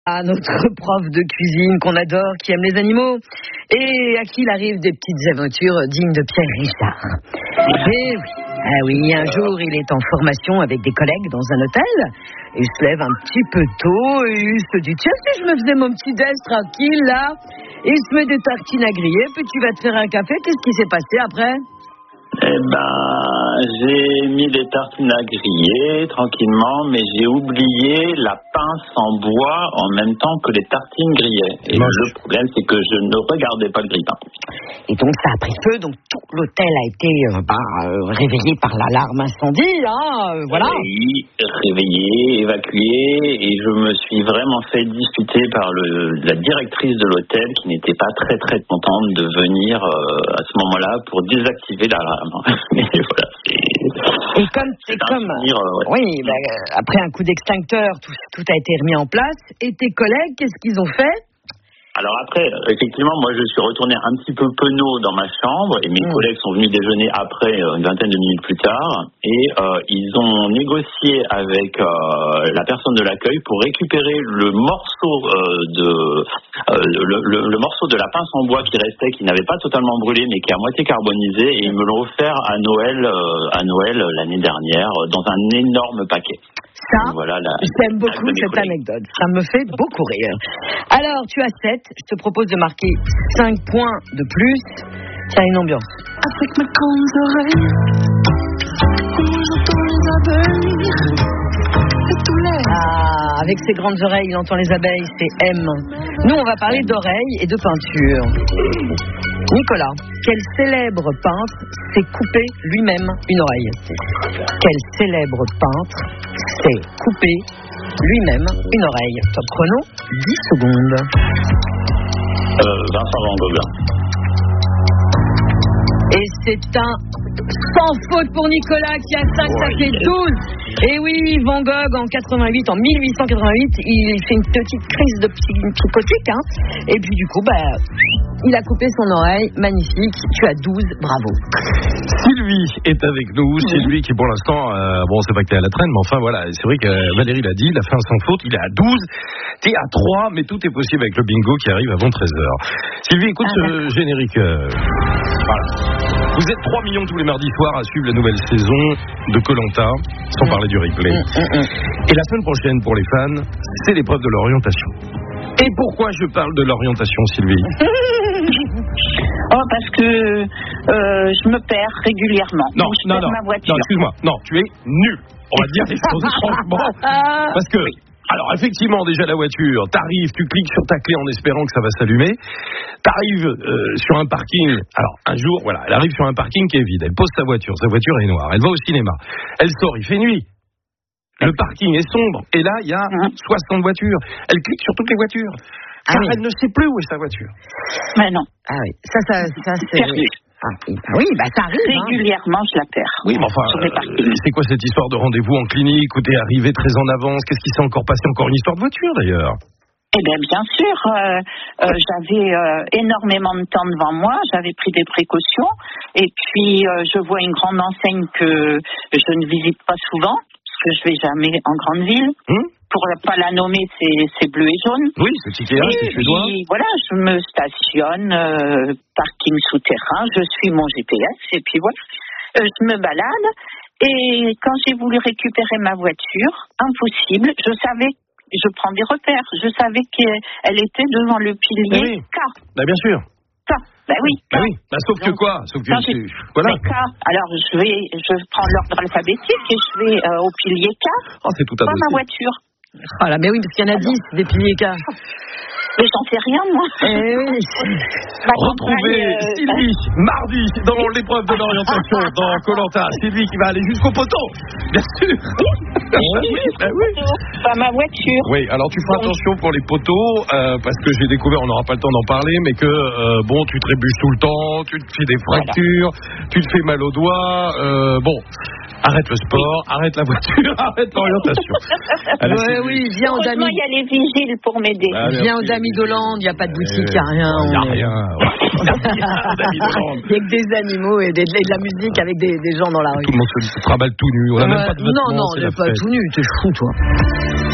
à notre prof de cuisine qu'on adore, qui aime les animaux et à qui il arrive des petites aventures dignes de Pierre Richard. Et oui, un jour il est en formation avec des collègues dans un hôtel. Il se lève un petit peu tôt et il se dit tiens, si je me faisais mon petit déj tranquille là, il se met des tartines à griller, puis tu vas te faire un café. Qu'est-ce qui s'est passé après? J'ai mis des tartines à griller tranquillement, mais j'ai oublié la pince en bois en même temps que les tartines grillaient. Et le problème, c'est que je ne regardais pas le grille-pain. Et donc ça a pris feu, donc tout l'hôtel a été réveillé par l'alarme incendie, voilà. Oui, réveillé, évacué, et je me suis vraiment fait disputer par la directrice de l'hôtel qui n'était pas très très contente de venir à ce moment-là pour désactiver l'alarme. Mais voilà, oui, après un coup d'extincteur, tout a été remis en place. Et tes collègues, qu'est-ce qu'ils ont fait? Alors après, effectivement, moi je suis retourné un petit peu penaud dans ma chambre et mes collègues sont venus déjeuner après, une vingtaine de minutes plus tard, et ils ont négocié avec la personne de l'accueil pour récupérer le morceau le morceau de la pince en bois qui restait, qui n'avait pas totalement brûlé mais qui est à moitié carbonisé, et ils me l'ont offert à Noël l'année dernière dans un énorme paquet. Ça, voilà, j'aime beaucoup cette anecdote. Ça me fait beaucoup rire. Alors, tu as 7. Je te propose de marquer 5 points de plus. Tiens, une ambiance. Avec mes grandes oreilles, j'entends les abeilles. Avec ses grandes oreilles, il entend les abeilles. C'est M. Nous, on va parler d'oreilles et de peinture. Nicolas, quel célèbre peintre s'est coupé lui-même une oreille? Quel célèbre peintre s'est coupé lui-même une oreille? Top chrono, 10 secondes. Vincent Van Gogh. Et c'est un sans faute pour Nicolas qui a 5, ça fait 12. Et oui, Van Gogh en 1888, il fait une petite crise de psychotique, et puis du coup, il a coupé son oreille, magnifique, tu as 12, bravo. Sylvie est avec nous, Sylvie qui pour l'instant, c'est pas que t'es à la traîne, mais enfin voilà, c'est vrai que Valérie l'a dit, il a fait un sans faute, il est à 12, t'es à 3, mais tout est possible avec le bingo qui arrive avant 13h. Sylvie, écoute ce générique, voilà. Vous êtes 3 millions tous les mardis soirs à suivre la nouvelle saison de Koh-Lanta, sans parler du replay. Et la semaine prochaine, pour les fans, c'est l'épreuve de l'orientation. Et pourquoi je parle de l'orientation, Sylvie? Parce que je me perds régulièrement. Non, ma voiture. Non, excuse-moi. Non, tu es nul. On va dire les choses franchement. Parce que... Alors effectivement, déjà la voiture, t'arrives, tu cliques sur ta clé en espérant que ça va s'allumer, t'arrives sur un parking, alors un jour, voilà, elle arrive sur un parking qui est vide, elle pose sa voiture est noire, elle va au cinéma, elle sort, il fait nuit, le parking est sombre, et là il y a 60 voitures, elle clique sur toutes les voitures, car elle ne sait plus où est sa voiture. Mais non. Ah oui, ça c'est... Perdu. Ça arrive. Régulièrement, je la perds. Oui, mais enfin, c'est quoi cette histoire de rendez-vous en clinique où t'es arrivé très en avance? Qu'est-ce qui s'est encore passé? Encore une histoire de voiture, d'ailleurs? Eh bien sûr. J'avais énormément de temps devant moi. J'avais pris des précautions. Et puis, je vois une grande enseigne que je ne visite pas souvent, parce que je vais jamais en grande ville. Pour ne pas la nommer, c'est bleu et jaune. Oui, c'est Ikea, c'est suédois. Et voilà, je me stationne, parking souterrain, je suis mon GPS, et puis voilà, je me balade. Et quand j'ai voulu récupérer ma voiture, impossible, je prends des repères, je savais qu'elle était devant le pilier K. Bien sûr. K. Oui. Sauf que quoi? Voilà. K. Alors, je prends l'ordre alphabétique et je vais au pilier K. C'est tout à fait. Pas ma voiture. Voilà, mais oui, parce qu'il y en a 10 des piliers K. Mais j'en sais rien, moi. Retrouvez Sylvie mardi dans l'épreuve de l'orientation dans Koh-Lanta. Sylvie qui va aller jusqu'au poteau, bien sûr. Pas ma voiture. Oui, alors tu feras attention pour les poteaux, parce que j'ai découvert, on n'aura pas le temps d'en parler, mais que tu trébuches tout le temps, tu te fais des fractures, tu te fais mal aux doigts. Arrête le sport, arrête la voiture, arrête l'orientation. Viens au Dami. Il y a les vigiles pour m'aider. Viens au Dami d'Hollande, il n'y a pas de boutique, il n'y a rien. Il n'y a rien. Il n'y a que des animaux et de la musique avec des gens dans la rue. Tout le monde se trimballe tout nu. On n'a même pas de vêtements. Non, on n'est pas tout nu, t'es fou, toi.